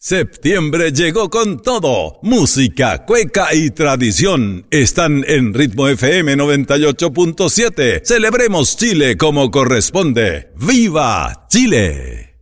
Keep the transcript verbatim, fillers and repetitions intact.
Septiembre llegó con todo. Música, cueca y tradición están en Ritmo F M noventa y ocho punto siete. Celebremos Chile como corresponde. ¡Viva Chile!